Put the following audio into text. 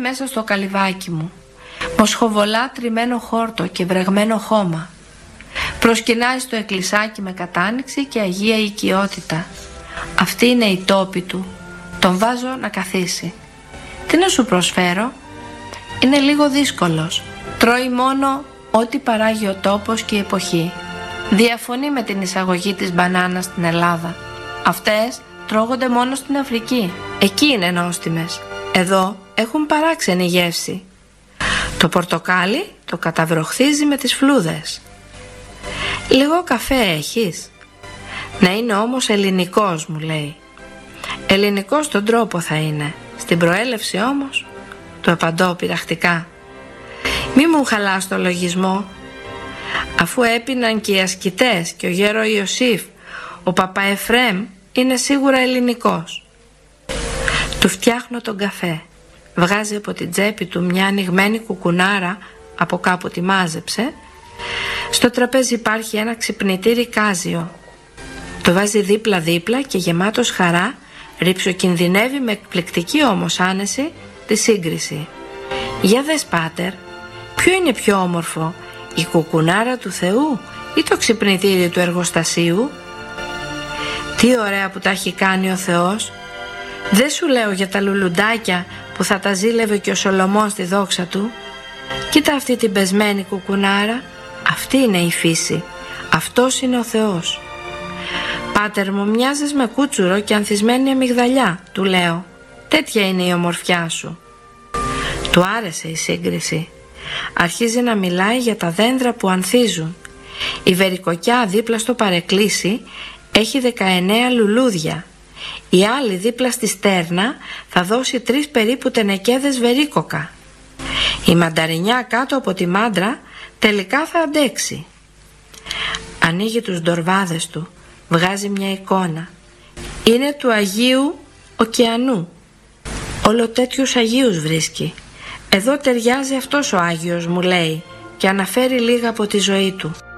μέσα στο καλυβάκι μου, μοσχοβολά τριμμένο χόρτο και βρεγμένο χώμα. Προσκυνάει στο εκκλησάκι με κατάνοιξη και αγία οικειότητα. Αυτή είναι η τόπη του. Τον βάζω να καθίσει. Τι να σου προσφέρω? Είναι λίγο δύσκολος. Τρώει μόνο ό,τι παράγει ο τόπος και η εποχή. Διαφωνεί με την εισαγωγή της μπανάνας στην Ελλάδα. Αυτές τρώγονται μόνο στην Αφρική. Εκεί είναι νόστιμες. Εδώ έχουν παράξενη γεύση. Το πορτοκάλι το καταβροχθίζει με τις φλούδες. Λίγο καφέ έχεις? Να είναι όμως ελληνικός, μου λέει. Ελληνικός στον τρόπο θα είναι, στην προέλευση όμως? Του απαντώ πειραχτικά. Μη μου χαλάς το λογισμό. Αφού έπιναν και οι ασκητές και ο γέρο Ιωσήφ, ο Παπα Εφραίμ είναι σίγουρα ελληνικός. Του φτιάχνω τον καφέ. Βγάζει από την τσέπη του μια ανοιγμένη κουκουνάρα, από κάπου τη μάζεψε. Στο τραπέζι υπάρχει ένα ξυπνητήρι κάζιο. Το βάζει δίπλα-δίπλα και γεμάτος χαρά ρυψοκινδυνεύει με εκπληκτική όμως άνεση τη σύγκριση. Για δες, πάτερ, ποιο είναι πιο όμορφο, η κουκουνάρα του Θεού ή το ξυπνητήρι του εργοστασίου? Τι ωραία που τα έχει κάνει ο Θεός. Δεν σου λέω για τα λουλουντάκια που θα τα ζήλευε και ο Σολομών στη δόξα του. Κοίτα αυτή την πεσμένη κουκουνάρα. Αυτή είναι η φύση. Αυτός είναι ο Θεός. Πάτερ μου, μοιάζεις με κούτσουρο και ανθισμένη αμυγδαλιά, του λέω. Τέτοια είναι η ομορφιά σου. Του άρεσε η σύγκριση. Αρχίζει να μιλάει για τα δέντρα που ανθίζουν. Η βερικοκιά δίπλα στο παρεκκλήσι έχει 19 λουλούδια. Η άλλη δίπλα στη στέρνα θα δώσει 3 περίπου τενεκέδες βερίκοκα. Η μανταρινιά κάτω από τη μάντρα τελικά θα αντέξει. Ανοίγει τους ντορβάδες του, βγάζει μια εικόνα. Είναι του Αγίου Ωκεανού. Όλο τέτοιους Αγίους βρίσκει. Εδώ ταιριάζει αυτός ο Άγιος, μου λέει, και αναφέρει λίγα από τη ζωή του.